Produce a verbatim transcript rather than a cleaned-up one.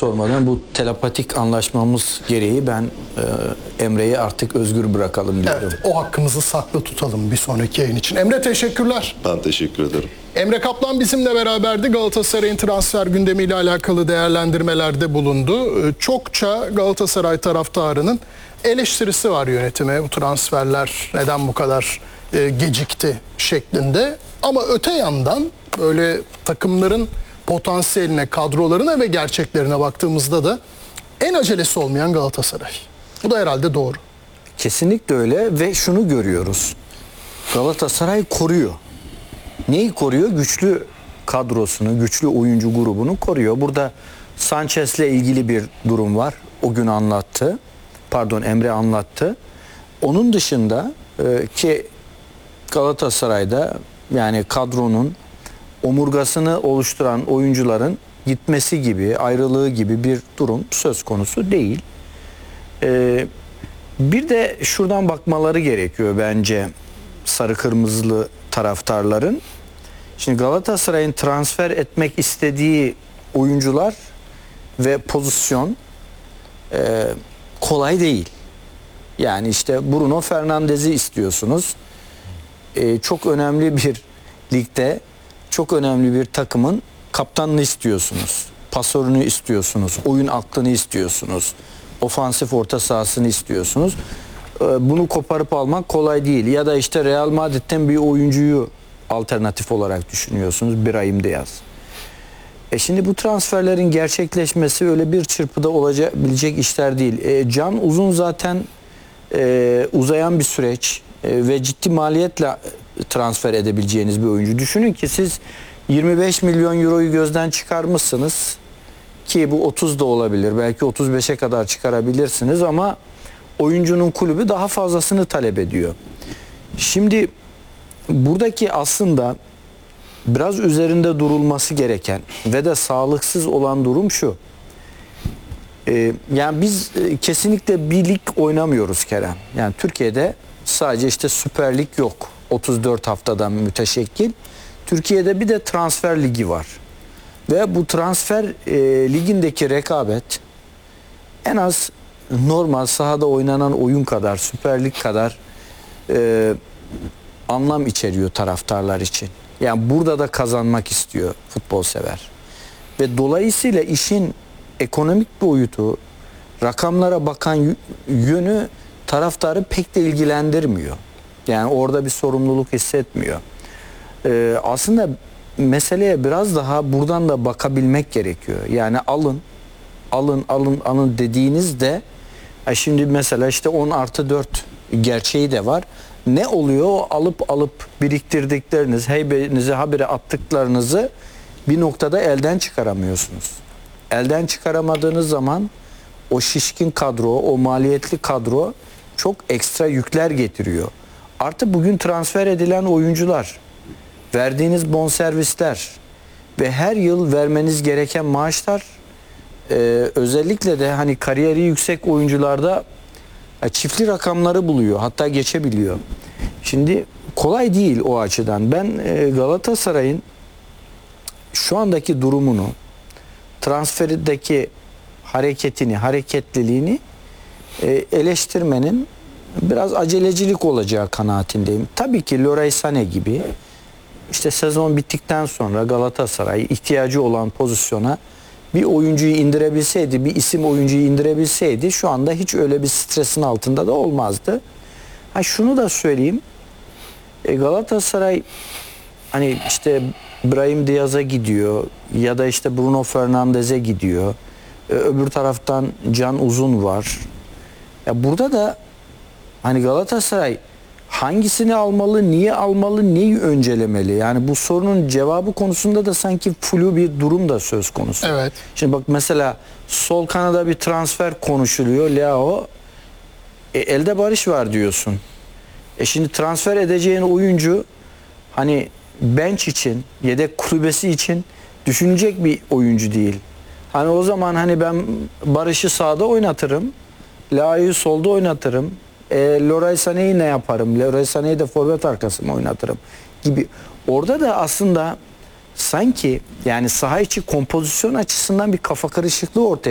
sormadan bu telepatik anlaşmamız gereği ben e, Emre'yi artık özgür bırakalım diyorum. Evet, o hakkımızı saklı tutalım bir sonraki yayın için. Emre teşekkürler. Ben teşekkür ederim. Emre Kaplan bizimle beraberdi. Galatasaray'ın transfer gündemiyle alakalı değerlendirmelerde bulundu. Çokça Galatasaray taraftarının eleştirisi var yönetime. Bu transferler neden bu kadar e, gecikti şeklinde. Ama öte yandan böyle takımların potansiyeline, kadrolarına ve gerçeklerine baktığımızda da en acelesi olmayan Galatasaray. Bu da herhalde doğru. Kesinlikle öyle ve şunu görüyoruz. Galatasaray koruyor. Neyi koruyor? Güçlü kadrosunu, güçlü oyuncu grubunu koruyor. Burada Sanchez'le ilgili bir durum var. O gün anlattı. Pardon Emre anlattı. Onun dışında e, ki Galatasaray'da yani kadronun omurgasını oluşturan oyuncuların gitmesi gibi, ayrılığı gibi bir durum söz konusu değil. Ee, bir de şuradan bakmaları gerekiyor bence sarı kırmızılı taraftarların. Şimdi Galatasaray'ın transfer etmek istediği oyuncular ve pozisyon e, kolay değil. Yani işte Bruno Fernandes'i istiyorsunuz. E, çok önemli bir ligde çok önemli bir takımın kaptanını istiyorsunuz. Pasörünü istiyorsunuz. Oyun aklını istiyorsunuz. Ofansif orta sahasını istiyorsunuz. Bunu koparıp almak kolay değil. Ya da işte Real Madrid'den bir oyuncuyu alternatif olarak düşünüyorsunuz. Brahim Diaz. E şimdi bu transferlerin gerçekleşmesi öyle bir çırpıda olabilecek işler değil. E, Can Uzun zaten e, uzayan bir süreç e, ve ciddi maliyetle transfer edebileceğiniz bir oyuncu. Düşünün ki siz yirmi beş milyon euroyu gözden çıkarmışsınız ki bu otuz da olabilir. Belki otuz beşe kadar çıkarabilirsiniz ama oyuncunun kulübü daha fazlasını talep ediyor. Şimdi buradaki aslında biraz üzerinde durulması gereken ve de sağlıksız olan durum şu. Ee, yani biz e, kesinlikle bir lig oynamıyoruz Kerem. Yani Türkiye'de sadece işte Süper Lig yok. otuz dört haftadan müteşekkil. Türkiye'de bir de transfer ligi var. Ve bu transfer e, ligindeki rekabet en az normal sahada oynanan oyun kadar, Süper Lig kadar e, anlam içeriyor taraftarlar için. Yani burada da kazanmak istiyor futbol sever. Ve dolayısıyla işin ekonomik boyutu, rakamlara bakan yönü taraftarı pek de ilgilendirmiyor. Yani orada bir sorumluluk hissetmiyor. Ee, aslında meseleye biraz daha buradan da bakabilmek gerekiyor. Yani alın, alın, alın, alın dediğinizde şimdi mesela işte on artı dört gerçeği de var. Ne oluyor? O alıp alıp biriktirdikleriniz, heybenizi habire attıklarınızı bir noktada elden çıkaramıyorsunuz. Elden çıkaramadığınız zaman o şişkin kadro, o maliyetli kadro çok ekstra yükler getiriyor. Artı bugün transfer edilen oyuncular, verdiğiniz bonservisler ve her yıl vermeniz gereken maaşlar e, özellikle de hani kariyeri yüksek oyuncularda e, çiftli rakamları buluyor. Hatta geçebiliyor. Şimdi kolay değil o açıdan. Ben e, Galatasaray'ın şu andaki durumunu, transferdeki hareketini, hareketliliğini e, eleştirmenin biraz acelecilik olacağı kanaatindeyim. Tabii ki Leroy Sané gibi işte sezon bittikten sonra Galatasaray ihtiyacı olan pozisyona bir oyuncuyu indirebilseydi, bir isim oyuncuyu indirebilseydi şu anda hiç öyle bir stresin altında da olmazdı. Ha şunu da söyleyeyim. E, Galatasaray hani işte Brahim Diaz'a gidiyor ya da işte Bruno Fernandes'e gidiyor. E, öbür taraftan Can Uzun var. Ya burada da hani Galatasaray hangisini almalı, niye almalı, neyi öncelemeli? Yani bu sorunun cevabı konusunda da sanki flu bir durum da söz konusu. Evet. Şimdi bak mesela sol kanada bir transfer konuşuluyor. Leao e, elde barış var diyorsun. E şimdi transfer edeceğin oyuncu hani bench için, yedek kulübesi için düşünecek bir oyuncu değil. Hani o zaman hani ben Barış'ı sağda oynatırım. Leao'yu solda oynatırım. E, Leroy Sané'yi ne yaparım? Leroy Sané'yi de forvet arkası mı oynatırım? Gibi. Orada da aslında sanki yani saha içi kompozisyon açısından bir kafa karışıklığı ortaya